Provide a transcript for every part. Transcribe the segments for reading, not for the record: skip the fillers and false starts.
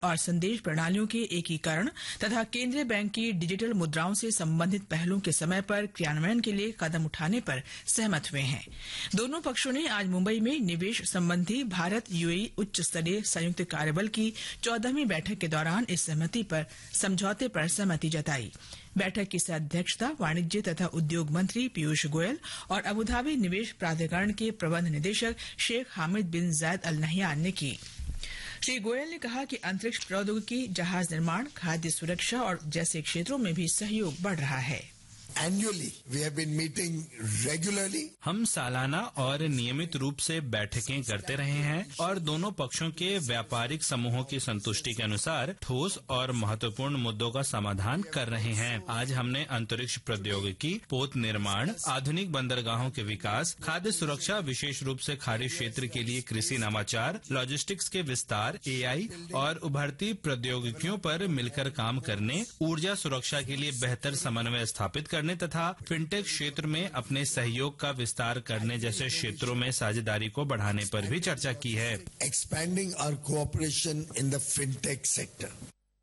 और संदेश प्रणालियों के एकीकरण तथा केंद्रीय बैंक की डिजिटल मुद्राओं से संबंधित पहलों के समय पर क्रियान्वयन के लिए कदम उठाने पर सहमत हुए हैं। दोनों पक्षों ने आज मुंबई में निवेश संबंधी भारत यूएई उच्च स्तरीय संयुक्त कार्यबल की 14वीं बैठक के दौरान इस समझौते पर सहमति जताई। बैठक की अध्यक्षता वाणिज्य तथा उद्योग मंत्री पीयूष गोयल और अबुधाबी निवेश प्राधिकरण के प्रबंध निदेशक शेख हामिद बिन जायद अल नहयान ने की। श्री गोयल ने कहा कि अंतरिक्ष प्रौद्योगिकी, जहाज निर्माण, खाद्य सुरक्षा और जैसे क्षेत्रों में भी सहयोग बढ़ रहा है। Annually, we have been meeting regularly. हम सालाना और नियमित रूप से बैठकें करते रहे हैं और दोनों पक्षों के व्यापारिक समूहों की संतुष्टि के अनुसार ठोस और महत्वपूर्ण मुद्दों का समाधान कर रहे हैं। आज हमने अंतरिक्ष प्रौद्योगिकी, पोत निर्माण, आधुनिक बंदरगाहों के विकास, खाद्य सुरक्षा, विशेष रूप से खाड़ी क्षेत्र के लिए कृषि नवाचार, लॉजिस्टिक्स के विस्तार, एआई और उभरती प्रौद्योगिकियों पर मिलकर काम करने, ऊर्जा सुरक्षा के लिए बेहतर समन्वय स्थापित करने तथा फिनटेक क्षेत्र में अपने सहयोग का विस्तार करने जैसे क्षेत्रों में साझेदारी को बढ़ाने पर भी चर्चा की है। Expanding our cooperation in the fintech sector.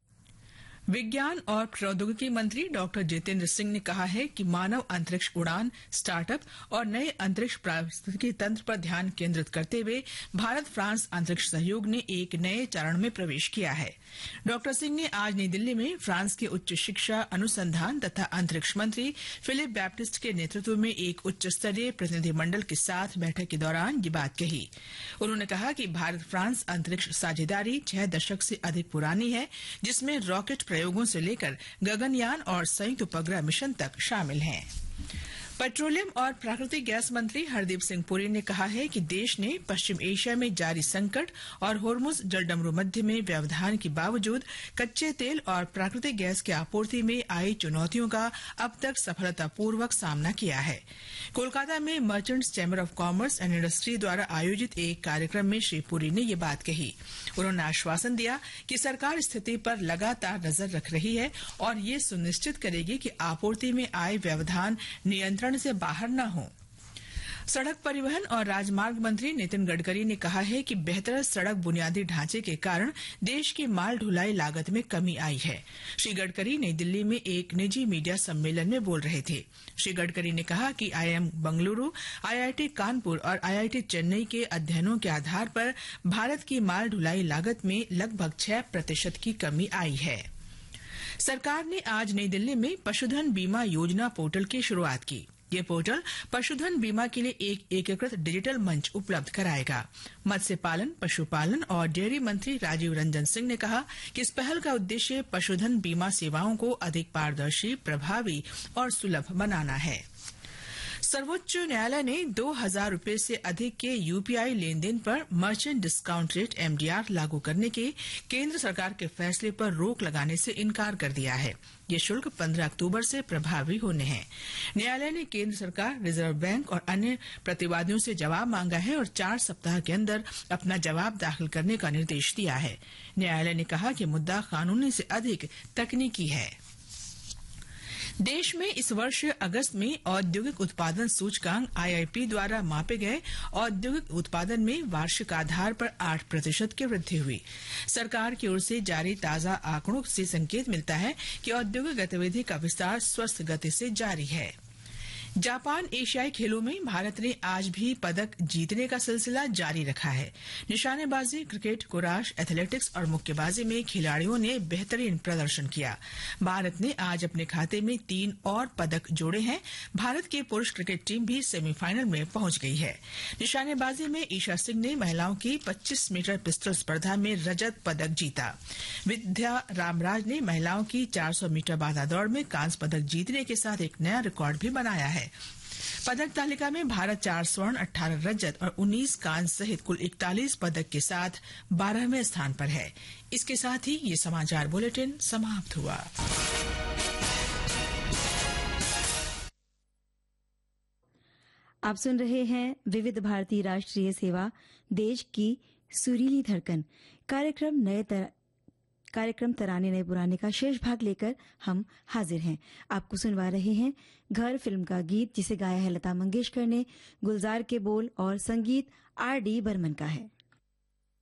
विज्ञान और प्रौद्योगिकी मंत्री डॉक्टर जितेंद्र सिंह ने कहा है कि मानव अंतरिक्ष उड़ान, स्टार्टअप और नए अंतरिक्ष पारिस्थितिकी तंत्र पर ध्यान केंद्रित करते हुए भारत फ्रांस अंतरिक्ष सहयोग ने एक नए चरण में प्रवेश किया है। डॉक्टर सिंह ने आज नई दिल्ली में फ्रांस के उच्च शिक्षा, अनुसंधान तथा अंतरिक्ष मंत्री फिलिप बैप्टिस्ट के नेतृत्व में एक उच्च स्तरीय प्रतिनिधिमंडल के साथ बैठक के दौरान ये बात कही। उन्होंने कहा कि भारत फ्रांस अंतरिक्ष साझेदारी 6 दशक से अधिक पुरानी है, जिसमें रॉकेट प्रयोगों से लेकर गगनयान और संयुक्त उपग्रह मिशन तक शामिल हैं। पेट्रोलियम और प्राकृतिक गैस मंत्री हरदीप सिंह पुरी ने कहा है कि देश ने पश्चिम एशिया में जारी संकट और होर्मुज जलडमरू मध्य में व्यवधान के बावजूद कच्चे तेल और प्राकृतिक गैस की आपूर्ति में आई चुनौतियों का अब तक सफलतापूर्वक सामना किया है। कोलकाता में merchants chamber of commerce and industry द्वारा आयोजित एक कार्यक्रम में श्री पुरी ने ये बात कही। उन्होंने आश्वासन दिया कि सरकार स्थिति पर लगातार नजर रख रही है और ये सुनिश्चित करेगी कि आपूर्ति में आए व्यवधान नियंत्रण से बाहर न हो। सड़क परिवहन और राजमार्ग मंत्री नितिन गडकरी ने कहा है कि बेहतर सड़क बुनियादी ढांचे के कारण देश की माल ढुलाई लागत में कमी आई है। श्री गडकरी नई दिल्ली में एक निजी मीडिया सम्मेलन में बोल रहे थे। श्री गडकरी ने कहा कि आईआईएम बंगलुरु, आईआईटी कानपुर और आईआईटी चेन्नई के अध्ययनों के आधार पर भारत की माल ढुलाई लागत में लगभग 6% की कमी आई है। सरकार ने आज नई दिल्ली में पशुधन बीमा योजना पोर्टल की शुरुआत की। ये पोर्टल पशुधन बीमा के लिए एक एकीकृत डिजिटल मंच उपलब्ध कराएगा। मत्स्य पालन, पशुपालन और डेयरी मंत्री राजीव रंजन सिंह ने कहा कि इस पहल का उद्देश्य पशुधन बीमा सेवाओं को अधिक पारदर्शी, प्रभावी और सुलभ बनाना है। सर्वोच्च न्यायालय ने 2,000 रुपए से अधिक के यूपीआई लेन देन पर मर्चेंट डिस्काउंट रेट एमडीआर लागू करने के केंद्र सरकार के फैसले पर रोक लगाने से इनकार कर दिया है। ये शुल्क 15 अक्टूबर से प्रभावी होने हैं। न्यायालय ने केंद्र सरकार, रिजर्व बैंक और अन्य प्रतिवादियों से जवाब मांगा है और 4 सप्ताह के अंदर अपना जवाब दाखिल करने का निर्देश दिया है। न्यायालय ने कहा कि मुद्दा कानूनी से अधिक तकनीकी है। देश में इस वर्ष अगस्त में औद्योगिक उत्पादन सूचकांक आईआईपी द्वारा मापे गए औद्योगिक उत्पादन में वार्षिक आधार पर 8% की वृद्धि हुई। सरकार की ओर से जारी ताजा आंकड़ों से संकेत मिलता है कि औद्योगिक गतिविधि का विस्तार स्वस्थ गति से जारी है। जापान एशियाई खेलों में भारत ने आज भी पदक जीतने का सिलसिला जारी रखा है। निशानेबाजी, क्रिकेट, कुराश, एथलेटिक्स और मुक्केबाजी में खिलाड़ियों ने बेहतरीन प्रदर्शन किया। भारत ने आज अपने खाते में 3 और पदक जोड़े हैं। भारत की पुरुष क्रिकेट टीम भी सेमीफाइनल में पहुंच गई है। निशानेबाजी में ईशा सिंह ने महिलाओं की 25 मीटर पिस्टल स्पर्धा में रजत पदक जीता। विद्या रामराज ने महिलाओं की 400 मीटर बाधा दौड़ में कांस्य पदक जीतने के साथ एक नया रिकॉर्ड भी बनाया है। पदक तालिका में भारत 4 स्वर्ण, 18 रजत और 19 कांस्य सहित कुल 41 पदक के साथ 12वें स्थान पर है। इसके साथ ही ये समाचार बुलेटिन समाप्त हुआ। आप सुन रहे हैं विविध भारती राष्ट्रीय सेवा, देश की सुरीली धड़कन। कार्यक्रम तराने नए पुराने का शेष भाग लेकर हम हाजिर हैं। आपको सुनवा रहे हैं घर फिल्म का गीत, जिसे गाया है लता मंगेशकर ने। गुलजार के बोल और संगीत आर डी बर्मन का है।